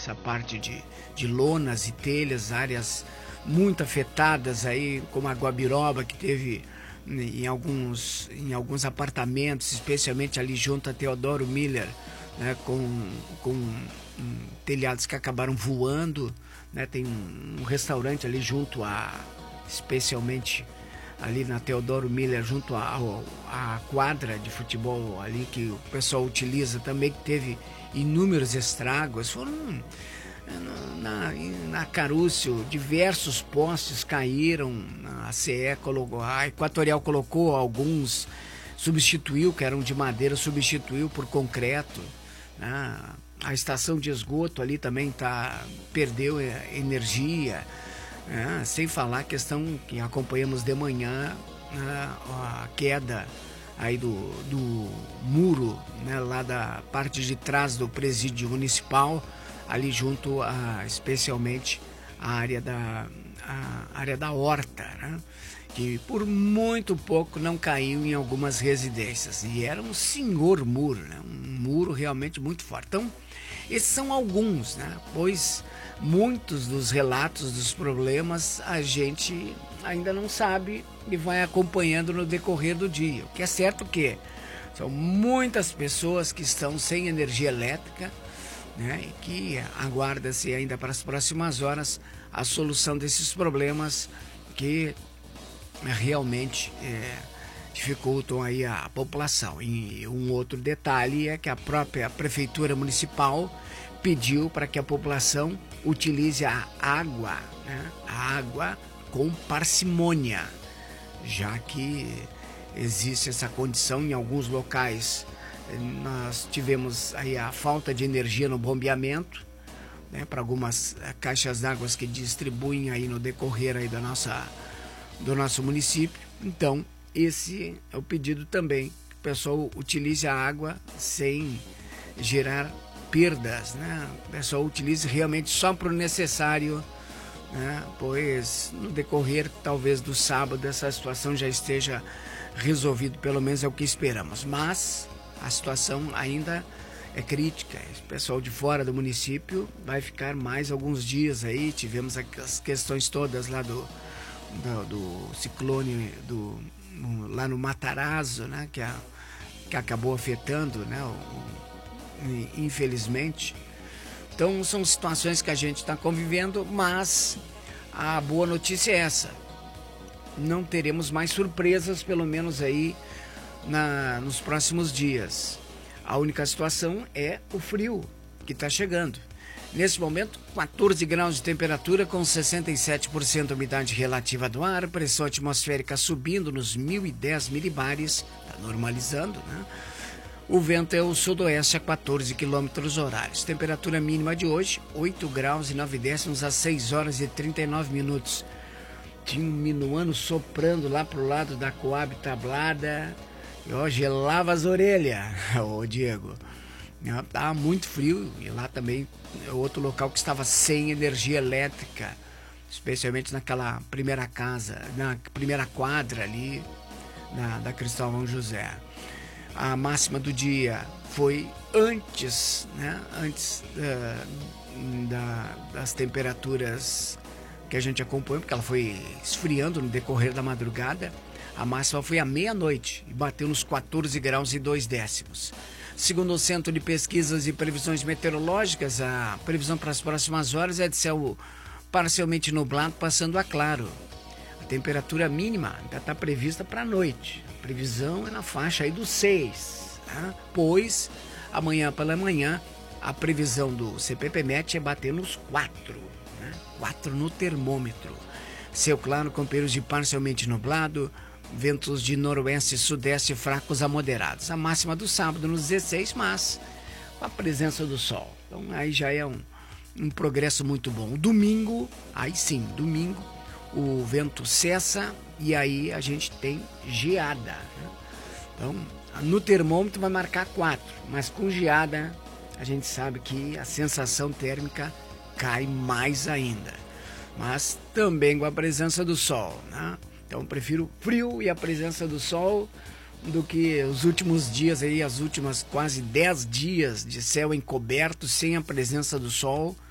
essa parte de lonas e telhas, áreas muito afetadas aí, como a Guabiroba, que teve em alguns apartamentos, especialmente ali junto a Teodoro Miller, né, com telhados que acabaram voando, né, tem um restaurante ali junto especialmente ali na Teodoro Miller, junto à quadra de futebol ali que o pessoal utiliza também, que teve inúmeros estragos. Foram na Carúcio, diversos postes caíram, a Equatorial colocou alguns, substituiu, que eram de madeira, substituiu por concreto, né? A estação de esgoto ali também perdeu energia, né? Sem falar a questão que acompanhamos de manhã, né? A queda aí do muro, né? Lá da parte de trás do presídio municipal, ali junto especialmente a área da horta, né? Que por muito pouco não caiu em algumas residências, e era um senhor muro, né? Um muro realmente muito forte. Então, esses são alguns, né? Pois muitos dos relatos dos problemas a gente ainda não sabe e vai acompanhando no decorrer do dia. O que é certo que são muitas pessoas que estão sem energia elétrica, né? E que aguarda-se ainda para as próximas horas a solução desses problemas que realmente dificultam aí a população. E um outro detalhe é que a própria Prefeitura Municipal pediu para que a população utilize a água, né? A água com parcimônia, já que existe essa condição em alguns locais. Nós tivemos aí a falta de energia no bombeamento, né, para algumas caixas d'água que distribuem aí no decorrer aí do nosso município. Então, esse é o pedido também, que o pessoal utilize a água sem gerar perdas, né? O pessoal utilize realmente só para o necessário, né? Pois no decorrer talvez do sábado essa situação já esteja resolvida, pelo menos é o que esperamos, mas a situação ainda é crítica. O pessoal de fora do município vai ficar mais alguns dias aí. Tivemos as questões todas lá do ciclone lá no Matarazzo, né, que acabou afetando, né, infelizmente. Então são situações que a gente está convivendo, mas a boa notícia é essa: não teremos mais surpresas, pelo menos aí nos próximos dias. A única situação é o frio que está chegando. Nesse momento, 14 graus de temperatura com 67% de umidade relativa do ar, pressão atmosférica subindo nos 1010 milibares, está normalizando, né? O vento é o sudoeste a 14 km horários. Temperatura mínima de hoje, 8 graus e 9 décimos às 6 horas e 39 minutos. Tinha um minuano soprando lá pro lado da Coab Tablada, e ó, gelava as orelhas, ô Diego. Estava muito frio, e lá também é outro local que estava sem energia elétrica, especialmente naquela primeira casa, na primeira quadra ali da Cristóvão José. A máxima do dia foi antes, né? Antes das temperaturas que a gente acompanhou, porque ela foi esfriando no decorrer da madrugada. A máxima foi à meia-noite e bateu nos 14 graus e 2 décimos. Segundo o Centro de Pesquisas e Previsões Meteorológicas, a previsão para as próximas horas é de céu parcialmente nublado, passando a claro. A temperatura mínima ainda está prevista para a noite. A previsão é na faixa aí dos 6, né? Pois amanhã pela manhã a previsão do CPP-MET é bater nos 4, né? 4 no termômetro. Céu claro com períodos de parcialmente nublado, ventos de noroeste e sudeste fracos a moderados. A máxima do sábado nos 16, mas com a presença do sol. Então aí já é um progresso muito bom. Domingo, aí sim, domingo, o vento cessa e aí a gente tem geada, né? Então, no termômetro vai marcar 4, mas com geada a gente sabe que a sensação térmica cai mais ainda. Mas também com a presença do sol, né? Então prefiro frio e a presença do sol do que os últimos dias aí, as últimas quase 10 dias de céu encoberto sem a presença do sol.